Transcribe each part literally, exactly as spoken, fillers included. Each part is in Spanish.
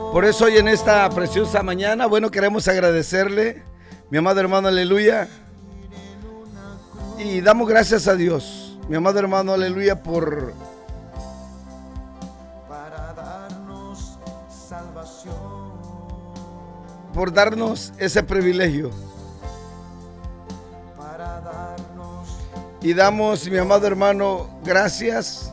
Por eso hoy en esta preciosa mañana, bueno, queremos agradecerle, mi amado hermano, aleluya. Y damos gracias a Dios, mi amado hermano, aleluya, por por darnos ese privilegio. Y damos, mi amado hermano, gracias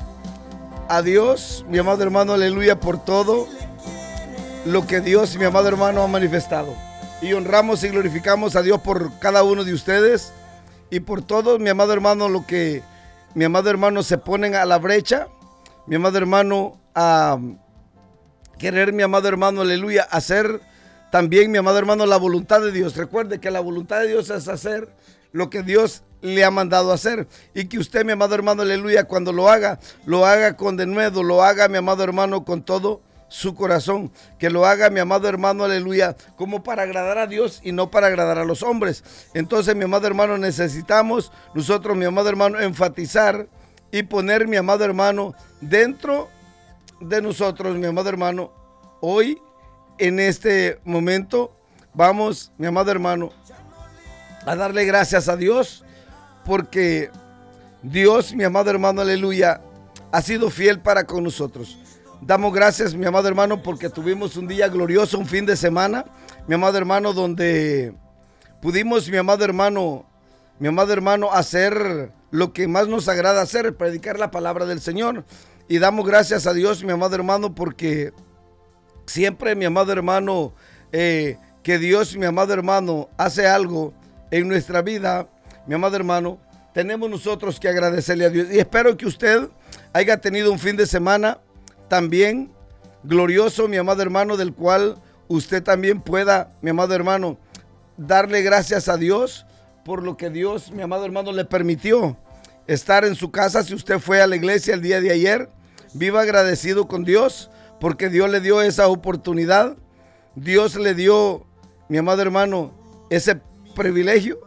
a Dios, mi amado hermano, aleluya, por todo lo que Dios, mi amado hermano, ha manifestado. Y honramos y glorificamos a Dios por cada uno de ustedes y por todo, mi amado hermano, lo que mi amado hermano se ponen a la brecha, mi amado hermano, a querer, mi amado hermano, aleluya, hacer también, mi amado hermano, la voluntad de Dios. Recuerde que la voluntad de Dios es hacer lo que Dios le ha mandado a hacer, y que usted, mi amado hermano, aleluya, cuando lo haga, lo haga con denuedo, lo haga, mi amado hermano, con todo su corazón, que lo haga, mi amado hermano, aleluya, como para agradar a Dios y no para agradar a los hombres. Entonces, mi amado hermano, necesitamos nosotros, mi amado hermano, enfatizar y poner, mi amado hermano, dentro de nosotros, mi amado hermano, hoy, en este momento, vamos, mi amado hermano, a darle gracias a Dios, porque Dios, mi amado hermano, aleluya, ha sido fiel para con nosotros. Damos gracias, mi amado hermano, porque tuvimos un día glorioso, un fin de semana, mi amado hermano, donde pudimos, mi amado hermano, mi amado hermano, hacer lo que más nos agrada hacer, predicar la palabra del Señor. Y damos gracias a Dios, mi amado hermano, porque siempre, mi amado hermano, eh, que Dios, mi amado hermano, hace algo en nuestra vida, mi amado hermano, tenemos nosotros que agradecerle a Dios. Y espero que usted haya tenido un fin de semana también glorioso, mi amado hermano, del cual usted también pueda, mi amado hermano, darle gracias a Dios por lo que Dios, mi amado hermano, le permitió estar en su casa. Si usted fue a la iglesia el día de ayer, viva agradecido con Dios, porque Dios le dio esa oportunidad. Dios le dio, mi amado hermano, ese privilegio.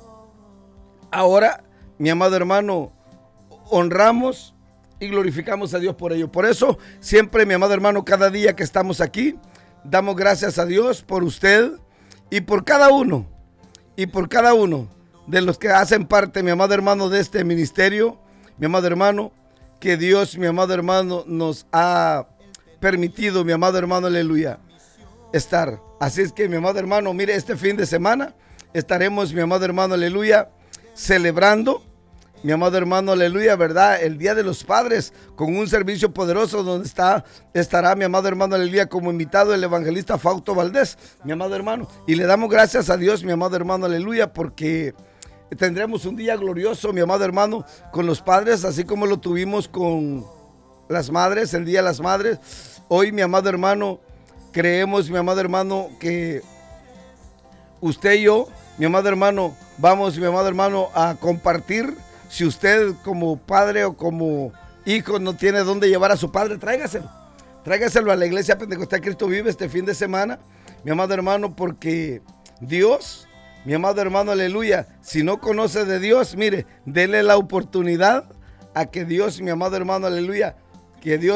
Ahora, mi amado hermano, honramos y glorificamos a Dios por ello. Por eso, siempre, mi amado hermano, cada día que estamos aquí, damos gracias a Dios por usted y por cada uno, y por cada uno de los que hacen parte, mi amado hermano, de este ministerio, mi amado hermano, que Dios, mi amado hermano, nos ha permitido, mi amado hermano, aleluya, estar. Así es que, mi amado hermano, mire, este fin de semana estaremos, mi amado hermano, aleluya, celebrando, mi amado hermano, aleluya, ¿verdad? El Día de los Padres, con un servicio poderoso donde está, estará, mi amado hermano, aleluya, como invitado el evangelista Fausto Valdés, mi amado hermano. Y le damos gracias a Dios, mi amado hermano, aleluya, porque tendremos un día glorioso, mi amado hermano, con los padres, así como lo tuvimos con las madres, el Día de las Madres. Hoy, mi amado hermano, creemos, mi amado hermano, que usted y yo, mi amado hermano, vamos, mi amado hermano, a compartir. Si usted como padre o como hijo no tiene dónde llevar a su padre, tráigaselo. Tráigaselo a la iglesia Pentecostal Cristo Vive este fin de semana, mi amado hermano, porque Dios, mi amado hermano, aleluya, si no conoce de Dios, mire, dele la oportunidad a que Dios, mi amado hermano, aleluya, que Dios